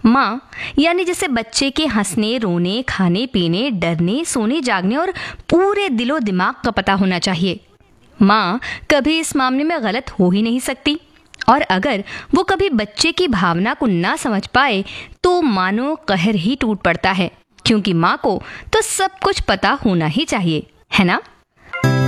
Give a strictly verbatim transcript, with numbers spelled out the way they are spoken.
माँ यानी जैसे बच्चे के हंसने, रोने, खाने पीने, डरने, सोने, जागने और पूरे दिलो दिमाग का पता होना चाहिए। माँ कभी इस मामले में गलत हो ही नहीं सकती, और अगर वो कभी बच्चे की भावना को ना समझ पाए तो मानो कहर ही टूट पड़ता है, क्योंकि माँ को तो सब कुछ पता होना ही चाहिए, है ना?